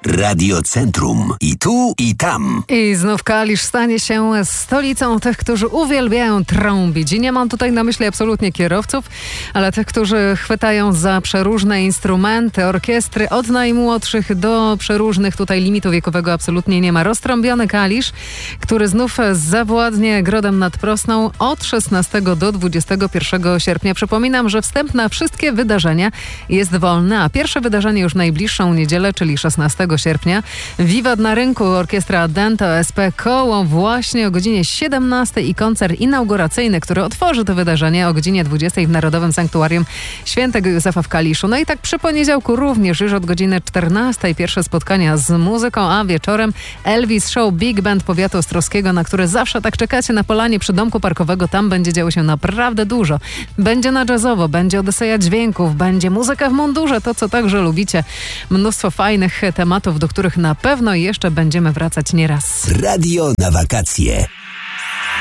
Radio Centrum. I tu, i tam. I znów Kalisz stanie się stolicą tych, którzy uwielbiają trąbić. I nie mam tutaj na myśli absolutnie kierowców, ale tych, którzy chwytają za przeróżne instrumenty, orkiestry, od najmłodszych do przeróżnych. Tutaj limitu wiekowego absolutnie nie ma. Roztrąbiony Kalisz, który znów zawładnie Grodem nad Prosną od 16 do 21 sierpnia. Przypominam, że wstęp na wszystkie wydarzenia jest wolny, a pierwsze wydarzenie już najbliższą niedzielę, czyli 16 sierpnia. Wiwat na rynku, orkiestra Dento SP Koło właśnie o godzinie 17 i koncert inauguracyjny, który otworzy to wydarzenie o godzinie 20 w Narodowym Sanktuarium Świętego Józefa w Kaliszu. No i tak przy poniedziałku również już od godziny 14 pierwsze spotkania z muzyką, a wieczorem Elvis Show Big Band Powiatu Ostrowskiego, na które zawsze tak czekacie na polanie przy domku parkowego. Tam będzie działo się naprawdę dużo. Będzie na jazzowo, będzie Odyseja dźwięków, będzie muzyka w mundurze, to co także lubicie. Mnóstwo fajnych tematów, do których na pewno jeszcze będziemy wracać nieraz. Radio na wakacje.